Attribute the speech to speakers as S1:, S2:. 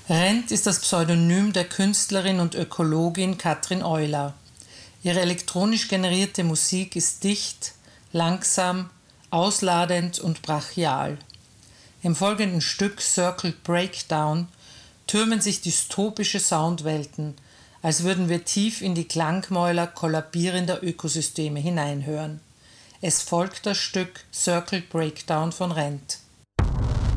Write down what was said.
S1: Rent ist das Pseudonym der Künstlerin und Ökologin Katrin Euler. Ihre elektronisch generierte Musik ist dicht, langsam, ausladend und brachial. Im folgenden Stück Circle Breakdown türmen sich dystopische Soundwelten, als würden wir tief in die Klangmäuler kollabierender Ökosysteme hineinhören. Es folgt das Stück Circle Breakdown von Rent.